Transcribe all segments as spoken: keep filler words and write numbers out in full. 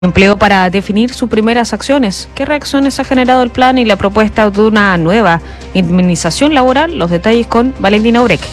Empleo para definir sus primeras acciones. ¿Qué reacciones ha generado el plan y la propuesta de una nueva indemnización laboral? Los detalles con Valentina Ureque.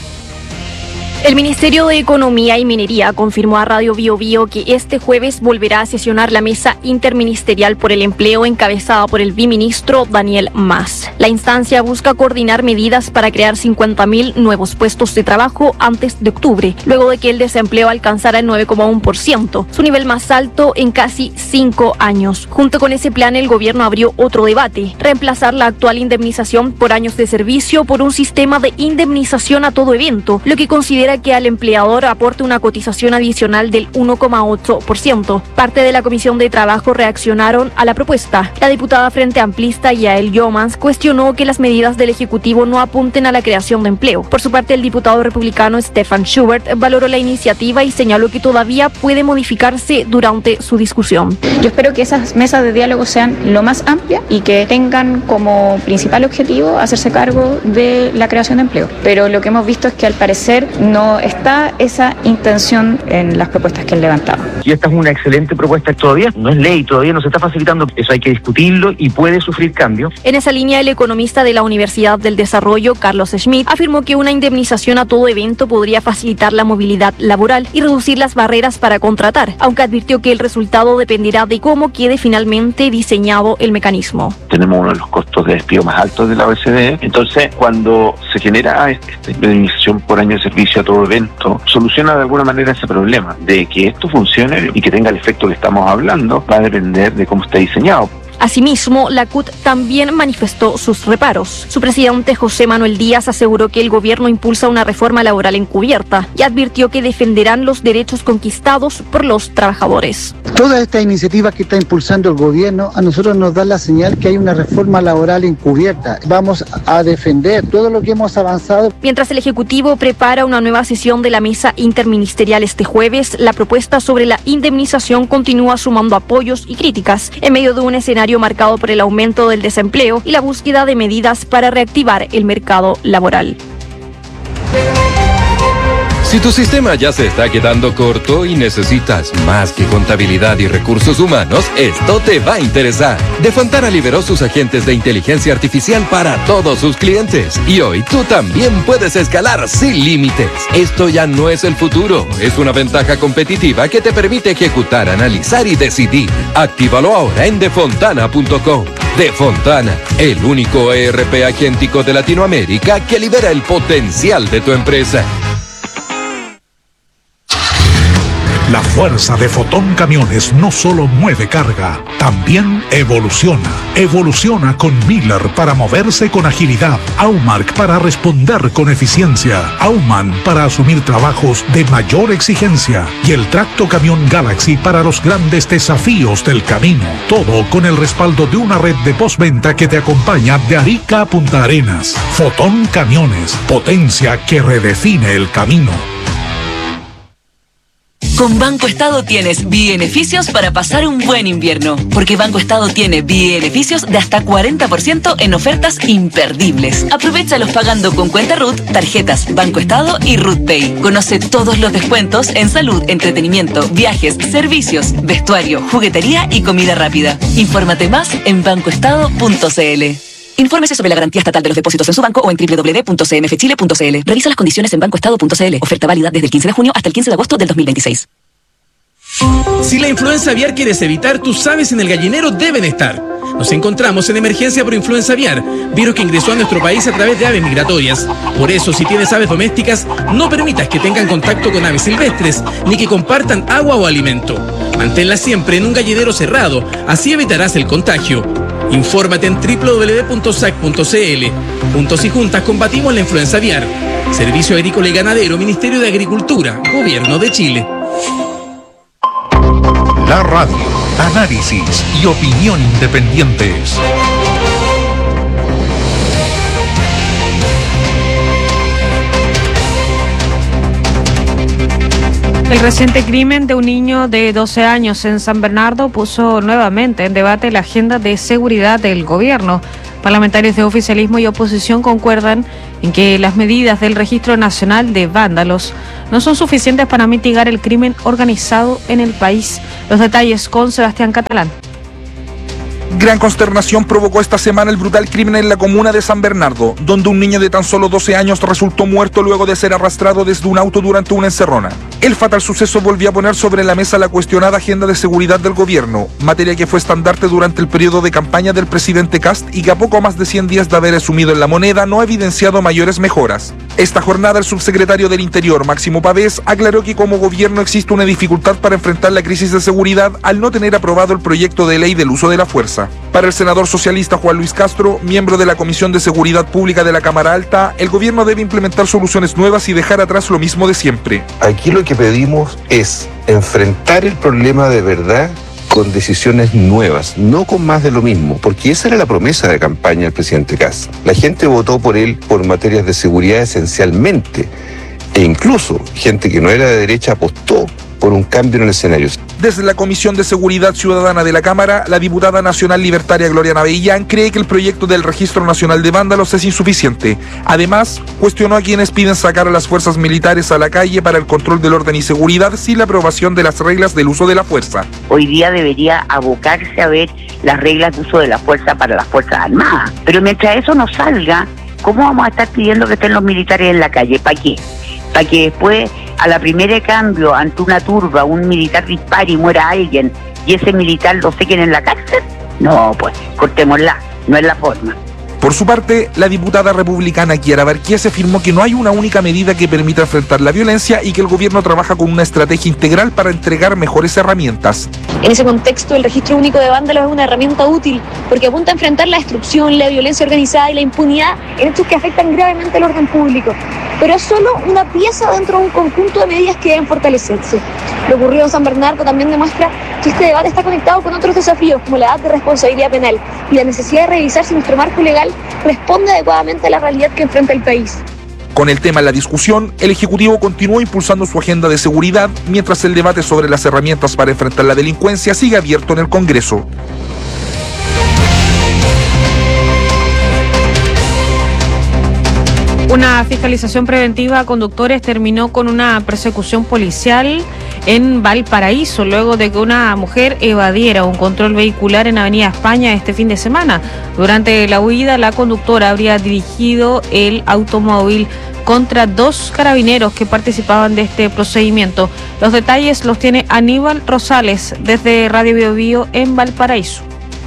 El Ministerio de Economía y Minería confirmó a Radio Bio Bio que este jueves volverá a sesionar la mesa interministerial por el empleo encabezada por el viceministro Daniel Mas. La instancia busca coordinar medidas para crear cincuenta mil nuevos puestos de trabajo antes de octubre, luego de que el desempleo alcanzara el nueve coma uno por ciento, su nivel más alto en casi cinco años. Junto con ese plan, el gobierno abrió otro debate: reemplazar la actual indemnización por años de servicio por un sistema de indemnización a todo evento, lo que considera que al empleador aporte una cotización adicional del uno coma ocho por ciento. Parte de la Comisión de Trabajo reaccionaron a la propuesta. La diputada Frente Amplista Yael Yomans cuestionó que las medidas del Ejecutivo no apunten a la creación de empleo. Por su parte, el diputado republicano Stefan Schubert valoró la iniciativa y señaló que todavía puede modificarse durante su discusión. Yo espero que esas mesas de diálogo sean lo más amplias y que tengan como principal objetivo hacerse cargo de la creación de empleo. Pero lo que hemos visto es que al parecer no No está esa intención en las propuestas que han levantado. Y esta es una excelente propuesta, todavía no es ley, todavía no se está facilitando, eso hay que discutirlo y puede sufrir cambios. En esa línea, el economista de la Universidad del Desarrollo, Carlos Schmidt, afirmó que una indemnización a todo evento podría facilitar la movilidad laboral y reducir las barreras para contratar, aunque advirtió que el resultado dependerá de cómo quede finalmente diseñado el mecanismo. Tenemos uno de los costos de despido más altos de la O E C D, entonces cuando se genera esta indemnización por año de servicio a todo evento, soluciona de alguna manera ese problema. De que esto funcione y que tenga el efecto que estamos hablando va a depender de cómo esté diseñado. Asimismo, la C U T también manifestó sus reparos. Su presidente José Manuel Díaz aseguró que el gobierno impulsa una reforma laboral encubierta y advirtió que defenderán los derechos conquistados por los trabajadores. Todas estas iniciativas que está impulsando el gobierno a nosotros nos dan la señal que hay una reforma laboral encubierta. Vamos a defender todo lo que hemos avanzado. Mientras el Ejecutivo prepara una nueva sesión de la mesa interministerial este jueves, la propuesta sobre la indemnización continúa sumando apoyos y críticas en medio de un escenario marcado por el aumento del desempleo y la búsqueda de medidas para reactivar el mercado laboral. Si tu sistema ya se está quedando corto y necesitas más que contabilidad y recursos humanos, esto te va a interesar. Defontana liberó sus agentes de inteligencia artificial para todos sus clientes. Y hoy tú también puedes escalar sin límites. Esto ya no es el futuro, es una ventaja competitiva que te permite ejecutar, analizar y decidir. Actívalo ahora en defontana punto com. Defontana, el único E R P agéntico de Latinoamérica que libera el potencial de tu empresa. La fuerza de Fotón Camiones no solo mueve carga, también evoluciona. Evoluciona con Miller para moverse con agilidad, Aumark para responder con eficiencia, Auman para asumir trabajos de mayor exigencia y el Tracto Camión Galaxy para los grandes desafíos del camino. Todo con el respaldo de una red de postventa que te acompaña de Arica a Punta Arenas. Fotón Camiones, potencia que redefine el camino. Con Banco Estado tienes beneficios para pasar un buen invierno, porque Banco Estado tiene beneficios de hasta cuarenta por ciento en ofertas imperdibles. Aprovéchalos pagando con cuenta R U T, tarjetas Banco Estado y R U T Pay. Conoce todos los descuentos en salud, entretenimiento, viajes, servicios, vestuario, juguetería y comida rápida. Infórmate más en banco estado punto c l. Infórmese sobre la garantía estatal de los depósitos en su banco o en doble u doble u doble u punto c m f chile punto c l. Revisa las condiciones en banco estado punto c l. Oferta válida desde el quince de junio hasta el quince de agosto del dos mil veintiséis. Si la influenza aviar quieres evitar, tus aves en el gallinero deben estar. Nos encontramos en emergencia por influenza aviar, virus que ingresó a nuestro país a través de aves migratorias. Por eso, si tienes aves domésticas, no permitas que tengan contacto con aves silvestres, ni que compartan agua o alimento. Manténlas siempre en un gallinero cerrado, así evitarás el contagio. Infórmate en doble u doble u doble u punto s a c punto c l. Juntos y juntas combatimos la influenza aviar. Servicio Agrícola y Ganadero, Ministerio de Agricultura, Gobierno de Chile. La radio, análisis y opinión independientes. El reciente crimen de un niño de doce años en San Bernardo puso nuevamente en debate la agenda de seguridad del gobierno. Parlamentarios de oficialismo y oposición concuerdan en que las medidas del Registro Nacional de Vándalos no son suficientes para mitigar el crimen organizado en el país. Los detalles con Sebastián Catalán. Gran consternación provocó esta semana el brutal crimen en la comuna de San Bernardo, donde un niño de tan solo doce años resultó muerto luego de ser arrastrado desde un auto durante una encerrona. El fatal suceso volvió a poner sobre la mesa la cuestionada agenda de seguridad del gobierno, materia que fue estandarte durante el periodo de campaña del presidente Kast y que a poco más de cien días de haber asumido en la moneda no ha evidenciado mayores mejoras. Esta jornada el subsecretario del Interior, Máximo Pavés, aclaró que como gobierno existe una dificultad para enfrentar la crisis de seguridad al no tener aprobado el proyecto de ley del uso de la fuerza. Para el senador socialista Juan Luis Castro, miembro de la Comisión de Seguridad Pública de la Cámara Alta, el gobierno debe implementar soluciones nuevas y dejar atrás lo mismo de siempre. Aquí lo que pedimos es enfrentar el problema de verdad con decisiones nuevas, no con más de lo mismo, porque esa era la promesa de campaña del presidente Kast. La gente votó por él por materias de seguridad esencialmente, e incluso gente que no era de derecha apostó por un cambio en el escenario. Desde la Comisión de Seguridad Ciudadana de la Cámara, la diputada nacional libertaria Gloriana Avellán cree que el proyecto del Registro Nacional de Vándalos es insuficiente. Además, cuestionó a quienes piden sacar a las fuerzas militares a la calle para el control del orden y seguridad sin la aprobación de las reglas del uso de la fuerza. Hoy día debería abocarse a ver las reglas de uso de la fuerza para las Fuerzas Armadas. Pero mientras eso no salga, ¿cómo vamos a estar pidiendo que estén los militares en la calle? ¿Para qué? Para que después, a la primera de cambio, ante una turba, un militar dispare y muera alguien y ese militar lo sequen en la cárcel. No, pues, cortémosla, no es la forma. Por su parte, la diputada republicana Kiara Barqués afirmó que no hay una única medida que permita enfrentar la violencia y que el gobierno trabaja con una estrategia integral para entregar mejores herramientas. En ese contexto, el registro único de vándalos es una herramienta útil porque apunta a enfrentar la destrucción, la violencia organizada y la impunidad en hechos que afectan gravemente al orden público. Pero es solo una pieza dentro de un conjunto de medidas que deben fortalecerse. Lo ocurrido en San Bernardo también demuestra que este debate está conectado con otros desafíos, como la edad de responsabilidad penal y la necesidad de revisar si nuestro marco legal responde adecuadamente a la realidad que enfrenta el país. Con el tema en la discusión, el Ejecutivo continuó impulsando su agenda de seguridad, mientras el debate sobre las herramientas para enfrentar la delincuencia sigue abierto en el Congreso. Una fiscalización preventiva a conductores terminó con una persecución policial en Valparaíso, luego de que una mujer evadiera un control vehicular en Avenida España este fin de semana. Durante la huida, la conductora habría dirigido el automóvil contra dos carabineros que participaban de este procedimiento. Los detalles los tiene Aníbal Rosales desde Radio Bio Bio en Valparaíso.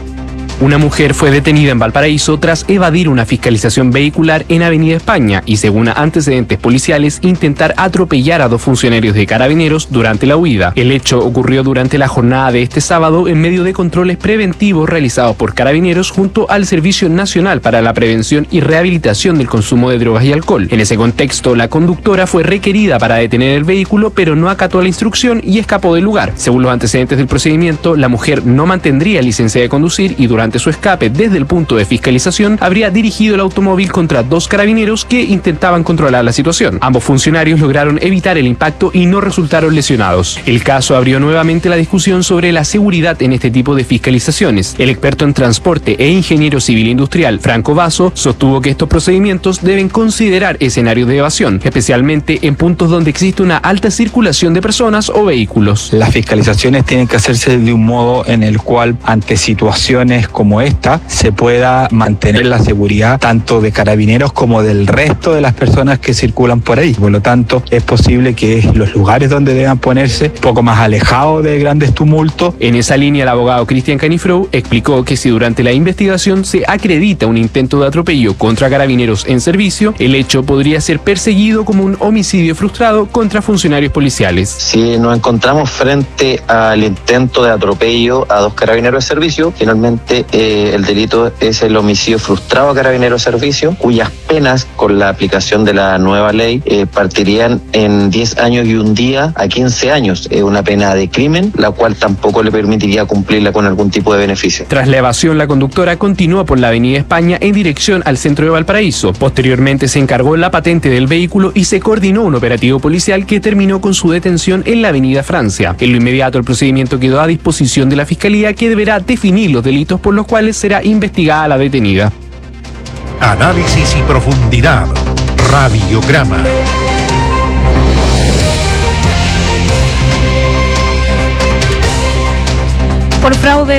Una mujer fue detenida en Valparaíso tras evadir una fiscalización vehicular en Avenida España y, según antecedentes policiales, intentar atropellar a dos funcionarios de carabineros durante la huida. El hecho ocurrió durante la jornada de este sábado en medio de controles preventivos realizados por carabineros junto al Servicio Nacional para la Prevención y Rehabilitación del Consumo de Drogas y Alcohol. En ese contexto, la conductora fue requerida para detener el vehículo, pero no acató la instrucción y escapó del lugar. Según los antecedentes del procedimiento, la mujer no mantendría licencia de conducir y durante su escape desde el punto de fiscalización habría dirigido el automóvil contra dos carabineros que intentaban controlar la situación. Ambos funcionarios lograron evitar el impacto y no resultaron lesionados. El caso abrió nuevamente la discusión sobre la seguridad en este tipo de fiscalizaciones. El experto en transporte e ingeniero civil industrial Franco Vaso sostuvo que estos procedimientos deben considerar escenarios de evasión, especialmente en puntos donde existe una alta circulación de personas o vehículos. Las fiscalizaciones tienen que hacerse de un modo en el cual, ante situaciones como esta, se pueda mantener la seguridad tanto de carabineros como del resto de las personas que circulan por ahí. Por lo tanto, es posible que los lugares donde deban ponerse, un poco más alejados de grandes tumultos. En esa línea, el abogado Cristian Canifrou explicó que si durante la investigación se acredita un intento de atropello contra carabineros en servicio, el hecho podría ser perseguido como un homicidio frustrado contra funcionarios policiales. Si nos encontramos frente al intento de atropello a dos carabineros de servicio, finalmente eh, el delito es el homicidio frustrado a carabinero de servicio, cuyas penas con la aplicación de la nueva ley eh, partirían en diez años y un día a quince años. Es eh, una pena de crimen, la cual tampoco le permitiría cumplirla con algún tipo de beneficio. Tras la evasión, la conductora continúa por la Avenida España en dirección al centro de Valparaíso. Posteriormente se encargó la patente del vehículo y se coordinó un operativo policial que terminó con su detención en la Avenida Francia. En lo inmediato, el procedimiento quedó a disposición de la Fiscalía, que deberá definir los delitos por los cuales será investigada la detenida. Análisis y profundidad. Radiograma. Por fraude